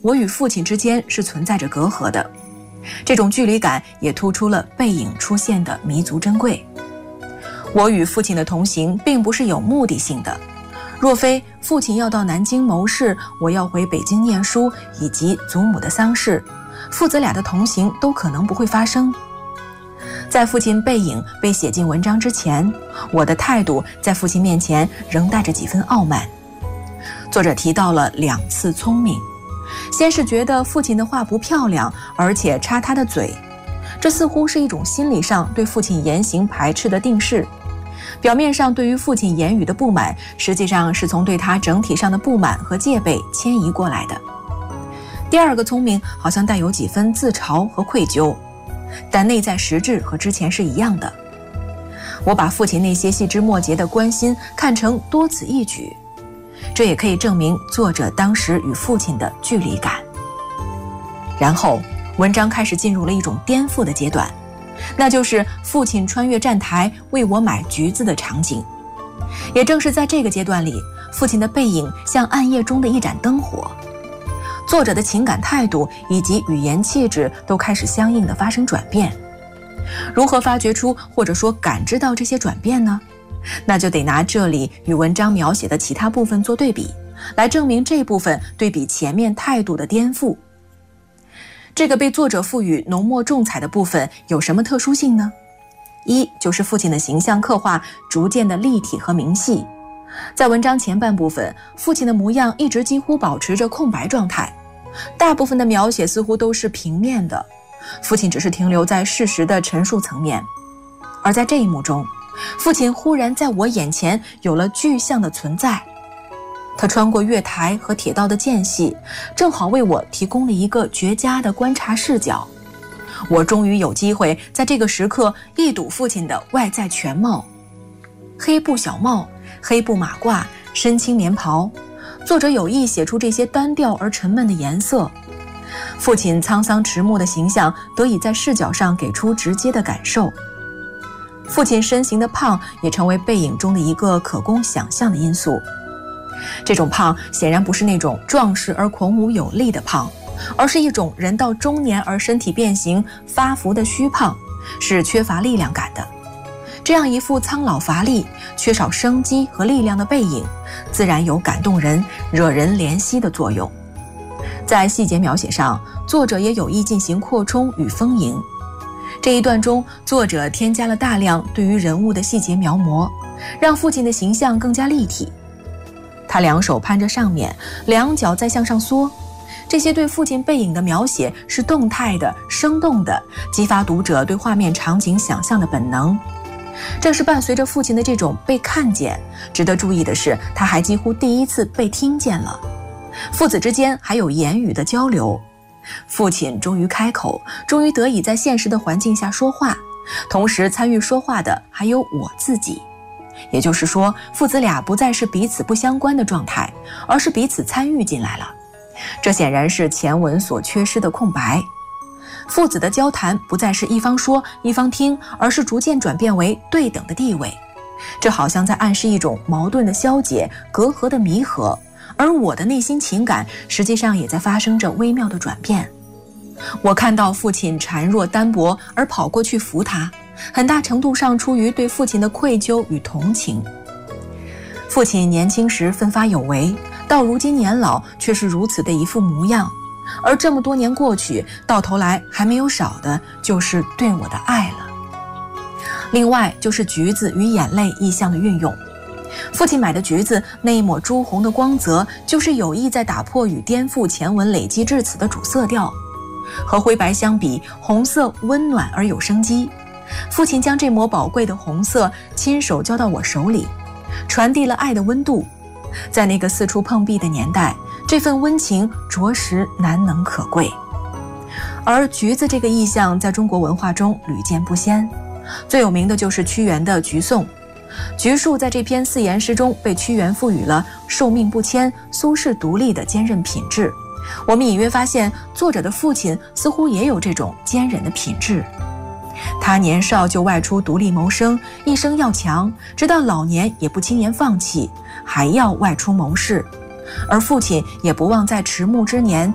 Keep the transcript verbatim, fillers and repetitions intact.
我与父亲之间是存在着隔阂的。这种距离感也突出了背影出现的弥足珍贵。我与父亲的同行并不是有目的性的，若非父亲要到南京谋事，我要回北京念书，以及祖母的丧事，父子俩的同行都可能不会发生。在父亲背影被写进文章之前，我的态度在父亲面前仍带着几分傲慢。作者提到了两次聪明，先是觉得父亲的话不漂亮，而且插他的嘴，这似乎是一种心理上对父亲言行排斥的定式。表面上对于父亲言语的不满，实际上是从对他整体上的不满和戒备迁移过来的。第二个聪明好像带有几分自嘲和愧疚，但内在实质和之前是一样的。我把父亲那些细枝末节的关心看成多此一举，这也可以证明作者当时与父亲的距离感。然后文章开始进入了一种颠覆的阶段，那就是父亲穿越站台为我买橘子的场景。也正是在这个阶段里，父亲的背影像暗夜中的一盏灯火，作者的情感态度以及语言气质都开始相应的发生转变。如何发掘出或者说感知到这些转变呢？那就得拿这里与文章描写的其他部分做对比，来证明这部分对比前面态度的颠覆。这个被作者赋予浓墨重彩的部分有什么特殊性呢？一就是父亲的形象刻画逐渐的立体和明细。在文章前半部分，父亲的模样一直几乎保持着空白状态，大部分的描写似乎都是平面的，父亲只是停留在事实的陈述层面。而在这一幕中，父亲忽然在我眼前有了具象的存在，他穿过月台和铁道的间隙，正好为我提供了一个绝佳的观察视角。我终于有机会在这个时刻一睹父亲的外在全貌。黑布小帽，黑布马褂，深青棉袍，作者有意写出这些单调而沉闷的颜色。父亲沧桑迟暮的形象得以在视角上给出直接的感受。父亲身形的胖也成为背影中的一个可供想象的因素。这种胖显然不是那种壮实而孔武有力的胖，而是一种人到中年而身体变形发福的虚胖，是缺乏力量感的。这样一副苍老乏力、缺少生机和力量的背影，自然有感动人、惹人怜惜的作用。在细节描写上，作者也有意进行扩充与丰盈。这一段中，作者添加了大量对于人物的细节描摹，让父亲的形象更加立体。他两手攀着上面，两脚在向上缩，这些对父亲背影的描写是动态的、生动的，激发读者对画面场景想象的本能。正是伴随着父亲的这种被看见，值得注意的是，他还几乎第一次被听见了。父子之间还有言语的交流，父亲终于开口，终于得以在现实的环境下说话，同时参与说话的还有我自己。也就是说，父子俩不再是彼此不相关的状态，而是彼此参与进来了。这显然是前文所缺失的空白。父子的交谈不再是一方说一方听，而是逐渐转变为对等的地位。这好像在暗示一种矛盾的消解、隔阂的弥合，而我的内心情感实际上也在发生着微妙的转变。我看到父亲孱弱单薄而跑过去扶他，很大程度上出于对父亲的愧疚与同情。父亲年轻时奋发有为，到如今年老却是如此的一副模样，而这么多年过去，到头来还没有少的就是对我的爱了。另外就是橘子与眼泪意象的运用。父亲买的橘子那一抹朱红的光泽，就是有意在打破与颠覆前文累积至此的主色调。和灰白相比，红色温暖而有生机。父亲将这抹宝贵的红色亲手交到我手里，传递了爱的温度。在那个四处碰壁的年代，这份温情着实难能可贵。而橘子这个意象在中国文化中屡见不鲜，最有名的就是屈原的《橘颂》。橘树在这篇四言诗中被屈原赋予了受命不迁、苏轼独立的坚韧品质。我们隐约发现，作者的父亲似乎也有这种坚韧的品质。他年少就外出独立谋生，一生要强，直到老年也不轻言放弃，还要外出谋事。而父亲也不忘在迟暮之年